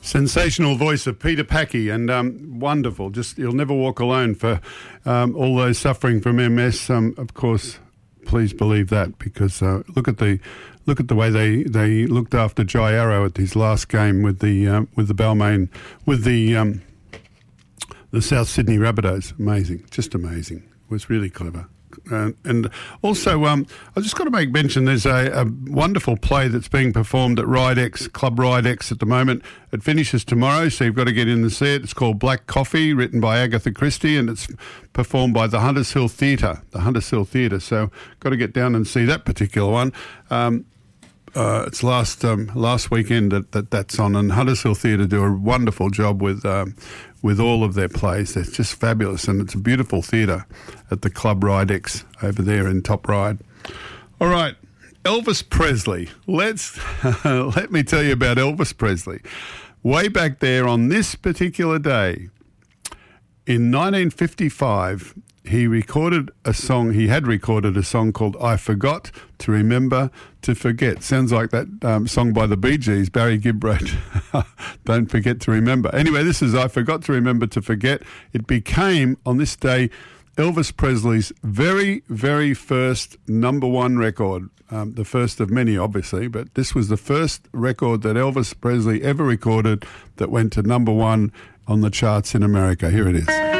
Sensational voice of Peter Packy, and wonderful. Just you'll never walk alone for all those suffering from MS. Of course, please believe that, because look at the way they looked after Jai Arrow at his last game with the Balmain, with the South Sydney Rabbitohs. Amazing, just amazing. It was really clever. And also, I just got to make mention, there's a wonderful play that's being performed at Ridex, Club Ridex at the moment. It finishes tomorrow, so you've got to get in and see it. It's called Black Coffee, written by Agatha Christie, and it's performed by the Hunters Hill Theatre. So got to get down and see that particular one. It's last weekend that's on, and Hunters Hill Theatre do a wonderful job with all of their plays. They're just fabulous, and it's a beautiful theatre at the Club Ridex over there in Top Ryde. All right, Elvis Presley. Let me tell you about Elvis Presley. Way back there on this particular day, in 1955, he recorded a song. He had recorded a song called "I Forgot to Remember to Forget." Sounds like that song by the Bee Gees. Barry Gibb wrote, "Don't Forget to Remember." Anyway, this is "I Forgot to Remember to Forget." It became, on this day, Elvis Presley's very, very first number one record. The first of many, obviously, but this was the first record that Elvis Presley ever recorded that went to number one on the charts in America. Here it is.